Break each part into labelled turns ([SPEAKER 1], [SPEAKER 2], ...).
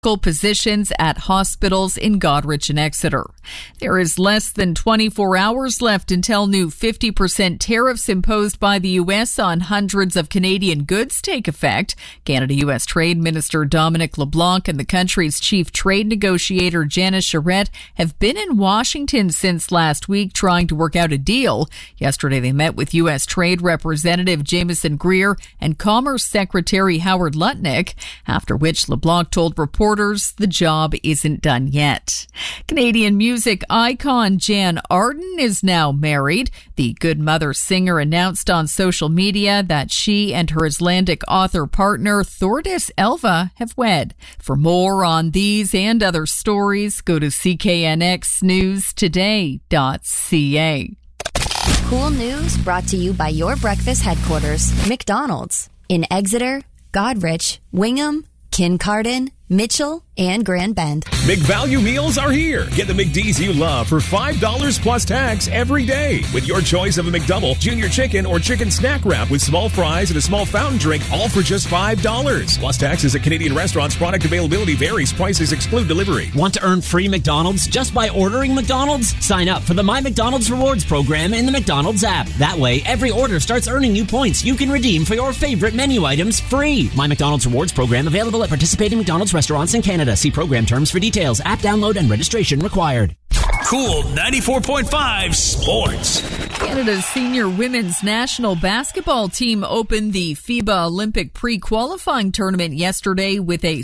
[SPEAKER 1] positions at hospitals in Goderich and Exeter. There is less than 24 hours left until new 50% tariffs imposed by the U.S. on hundreds of Canadian goods take effect. Canada-U.S. Trade Minister Dominic LeBlanc and the country's chief trade negotiator Janice Charette have been in Washington since last week trying to work out a deal. Yesterday they met with U.S. Trade Representative Jameson Greer and Commerce Secretary Howard Lutnick, after which LeBlanc told reporters the job isn't done yet. Canadian music icon Jan Arden is now married. The Good Mother singer announced on social media that she and her Icelandic author partner Thordis Elva have wed. For more on these and other stories, go to cknxnewstoday.ca.
[SPEAKER 2] Cool news brought to you by your breakfast headquarters, McDonald's, in Exeter, Goderich, Wingham, Kincardine, Mitchell, and Grand Bend.
[SPEAKER 3] McValue meals are here. Get the McD's you love for $5 plus tax every day with your choice of a McDouble, junior chicken, or chicken snack wrap with small fries and a small fountain drink, all for just $5. Plus taxes at Canadian restaurants. Product availability varies. Prices exclude delivery.
[SPEAKER 4] Want to earn free McDonald's just by ordering McDonald's? Sign up for the My McDonald's Rewards program in the McDonald's app. That way, every order starts earning you points you can redeem for your favorite menu items free. My McDonald's Rewards program available at participating McDonald's restaurants in Canada. See program terms for details. App download and registration required.
[SPEAKER 5] Cool 94.5 Sports.
[SPEAKER 1] Canada's senior women's national basketball team opened the FIBA Olympic pre-qualifying tournament yesterday with a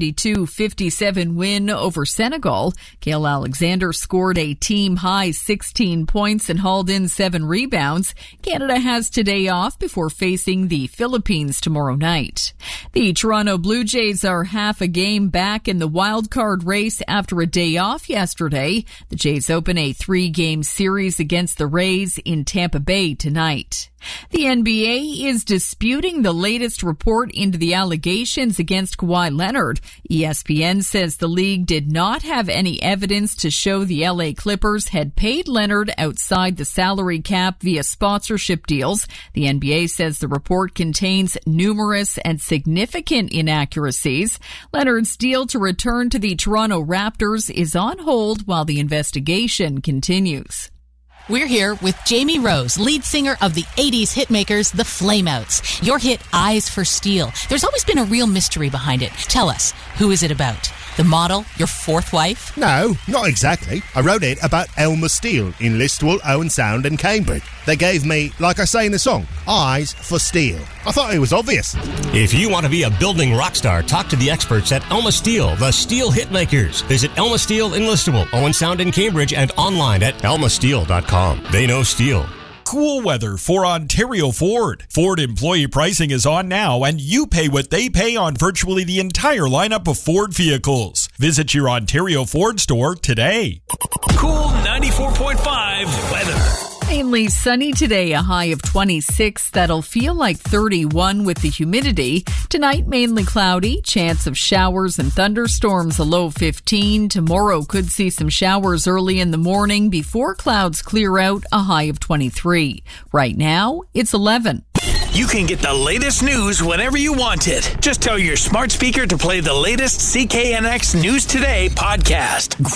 [SPEAKER 1] 72-57 win over Senegal. Gail Alexander scored a team-high 16 points and hauled in 7 rebounds. Canada has today off before facing the Philippines tomorrow night. The Toronto Blue Jays are half a game back in the wild card race after a day off yesterday. The Jays open a 3-game series against the Rays in Tampa Bay tonight. The NBA is disputing the latest report into the allegations against Kawhi Leonard. ESPN says the league did not have any evidence to show the LA Clippers had paid Leonard outside the salary cap via sponsorship deals. The NBA says the report contains numerous and significant inaccuracies. Leonard's deal to return to the Toronto Raptors is on hold while the investigation continues.
[SPEAKER 6] We're here with Jamie Rose, lead singer of the 80s hitmakers, the Flameouts. Your hit, Eyes for Steel. There's always been a real mystery behind it. Tell us, who is it about? The model? Your fourth wife?
[SPEAKER 7] No, not exactly. I wrote it about Elma Steele in Listowel, Owen Sound and Cambridge. They gave me, like I say in the song, Eyes for Steel. I thought it was obvious.
[SPEAKER 8] If you want to be a building rock star, talk to the experts at Elma Steel, the Steel Hitmakers. Visit Elma Steel in Listowel, Owen Sound in Cambridge, and online at elmasteel.com. They know steel.
[SPEAKER 9] Cool weather for Ontario Ford. Ford employee pricing is on now, and you pay what they pay on virtually the entire lineup of Ford vehicles. Visit your Ontario Ford store today.
[SPEAKER 5] Cool 94.5 weather.
[SPEAKER 1] Mainly sunny today, a high of 26. That'll feel like 31 with the humidity. Tonight, mainly cloudy, chance of showers and thunderstorms, a low 15. Tomorrow could see some showers early in the morning before clouds clear out, a high of 23. Right now, it's 11.
[SPEAKER 5] You can get the latest news whenever you want it. Just tell your smart speaker to play the latest CKNX News Today podcast.